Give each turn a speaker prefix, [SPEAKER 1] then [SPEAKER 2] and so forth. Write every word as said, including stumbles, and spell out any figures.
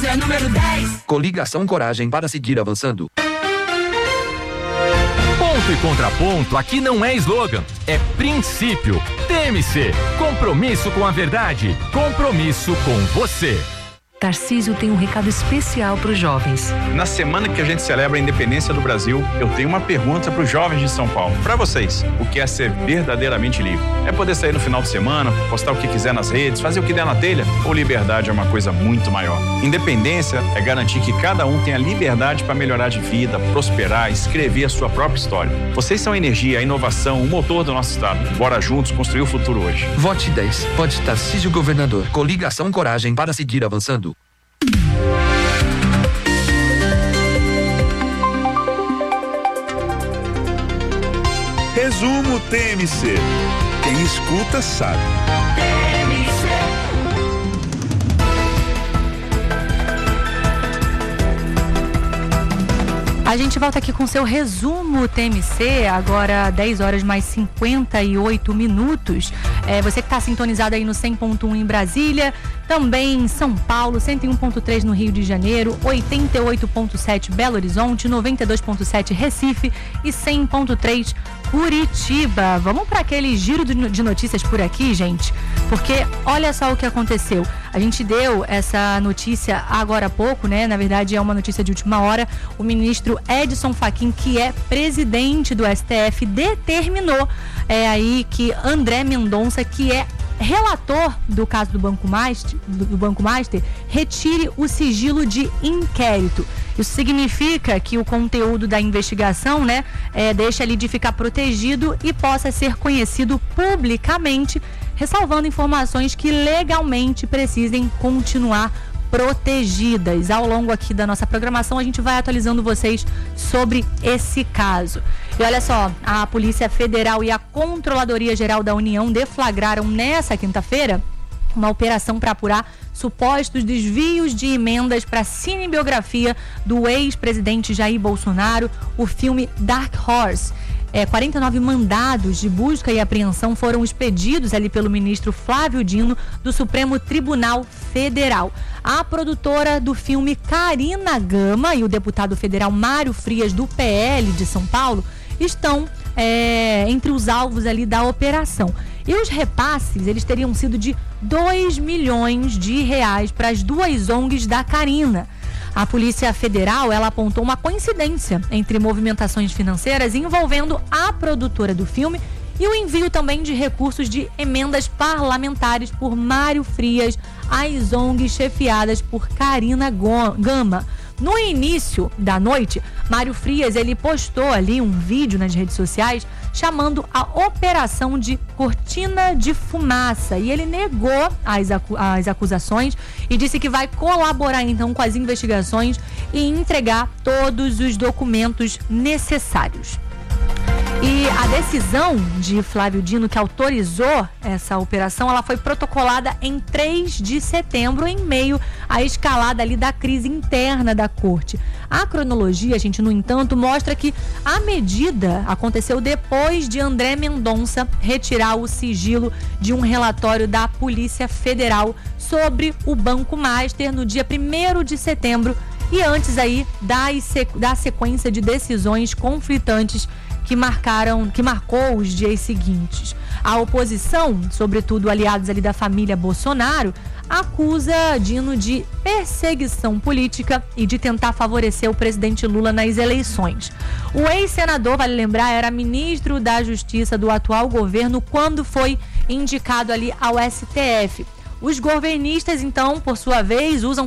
[SPEAKER 1] é número dez.
[SPEAKER 2] Coligação Coragem para seguir avançando.
[SPEAKER 3] Ponto e contraponto aqui não é slogan, é princípio. T M C, compromisso com a verdade, compromisso com você.
[SPEAKER 4] Tarcísio tem um recado especial para os jovens.
[SPEAKER 5] Na semana que a gente celebra a independência do Brasil, eu tenho uma pergunta para os jovens de São Paulo. Para vocês, o que é ser verdadeiramente livre? É poder sair no final de semana, postar o que quiser nas redes, fazer o que der na telha? Ou liberdade é uma coisa muito maior? Independência é garantir que cada um tenha liberdade para melhorar de vida, prosperar, escrever a sua própria história. Vocês são a energia, a inovação, o motor do nosso estado. Bora juntos construir o futuro hoje.
[SPEAKER 2] Vote dez. Vote Tarcísio Governador. Coligação Coragem para seguir avançando.
[SPEAKER 6] Resumo T M C. Quem escuta sabe.
[SPEAKER 1] T M C.
[SPEAKER 4] A gente volta aqui com seu resumo T M C, agora dez horas mais cinquenta e oito minutos. É, você que está sintonizado aí no cem ponto um em Brasília, também em São Paulo, cento e um ponto três no Rio de Janeiro, oitenta e oito ponto sete Belo Horizonte, noventa e dois ponto sete Recife e cem ponto três Curitiba. Vamos para aquele giro de notícias por aqui, gente, porque olha só o que aconteceu. A gente deu essa notícia agora há pouco, né? Na verdade é uma notícia de última hora. O ministro Edson Fachin, que é presidente do S T F, determinou é, aí que André Mendonça, que é relator do caso do Banco Master, do Banco Master, retire o sigilo de inquérito. Isso significa que o conteúdo da investigação, né, é, deixa ali de ficar protegido e possa ser conhecido publicamente, ressalvando informações que legalmente precisem continuar protegidas. Ao longo aqui da nossa programação, a gente vai atualizando vocês sobre esse caso. E olha só, a Polícia Federal e a Controladoria Geral da União deflagraram nessa quinta-feira uma operação para apurar supostos desvios de emendas para a cinebiografia do ex-presidente Jair Bolsonaro, o filme Dark Horse. É, quarenta e nove mandados de busca e apreensão foram expedidos ali pelo ministro Flávio Dino do Supremo Tribunal Federal. A produtora do filme, Karina Gama, e o deputado federal Mário Frias, do P L de São Paulo, estão é, entre os alvos ali da operação. E os repasses, eles teriam sido de dois milhões de reais para as duas O N Gs da Karina. A Polícia Federal, ela apontou uma coincidência entre movimentações financeiras envolvendo a produtora do filme e o envio também de recursos de emendas parlamentares por Mário Frias às O N Gs chefiadas por Karina Gama. No início da noite, Mário Frias, ele postou ali um vídeo nas redes sociais chamando a operação de cortina de fumaça, e ele negou as, acu- as acusações e disse que vai colaborar então com as investigações e entregar todos os documentos necessários. E a decisão de Flávio Dino, que autorizou essa operação, ela foi protocolada em três de setembro, em meio à escalada ali da crise interna da corte. A cronologia, gente, no entanto, mostra que a medida aconteceu depois de André Mendonça retirar o sigilo de um relatório da Polícia Federal sobre o Banco Master no dia primeiro de setembro e antes aí da, da sequência de decisões conflitantes que marcaram, que marcou os dias seguintes. A oposição, sobretudo aliados ali da família Bolsonaro, acusa Dino de perseguição política e de tentar favorecer o presidente Lula nas eleições. O ex-senador, vale lembrar, era ministro da Justiça do atual governo quando foi indicado ali ao S T F. Os governistas, então, por sua vez, usam